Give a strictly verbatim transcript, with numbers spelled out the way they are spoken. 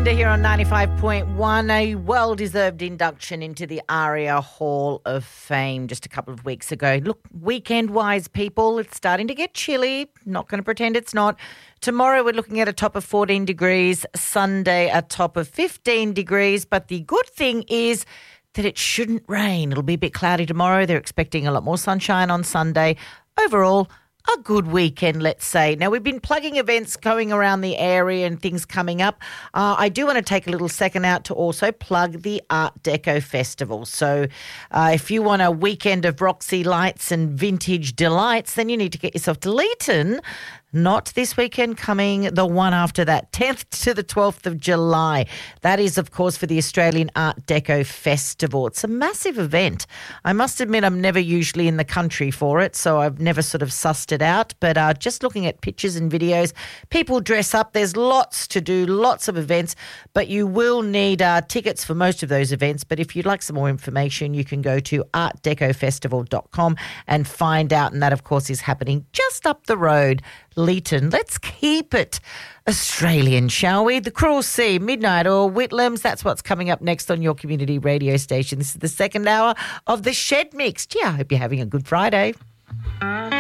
Linda here on ninety-five point one, a well-deserved induction into the ARIA Hall of Fame just a couple of weeks ago. Look, weekend-wise, people, it's starting to get chilly. Not going to pretend it's not. Tomorrow we're looking at a top of fourteen degrees, Sunday a top of fifteen degrees, but the good thing is that it shouldn't rain. It'll be a bit cloudy tomorrow. They're expecting a lot more sunshine on Sunday. Overall, a good weekend, let's say. Now, we've been plugging events going around the area and things coming up. Uh, I do want to take a little second out to also plug the Art Deco Festival. So uh, if you want a weekend of Roxy lights and vintage delights, then you need to get yourself to Leeton. Not this weekend, coming the one after that, tenth to the twelfth of July. That is, of course, for the Australian Art Deco Festival. It's a massive event. I must admit I'm never usually in the country for it, so I've never sort of sussed it out. But uh, just looking at pictures and videos, people dress up. There's lots to do, lots of events, but you will need uh, tickets for most of those events. But if you'd like some more information, you can go to art deco festival dot com and find out. And that, of course, is happening just up the road, Leeton. Let's keep it Australian, shall we? The Cruel Sea, Midnight Oil, Whitlam's. That's what's coming up next on your community radio station. This is the second hour of the Shed Mix. Gee, I hope you're having a good Friday.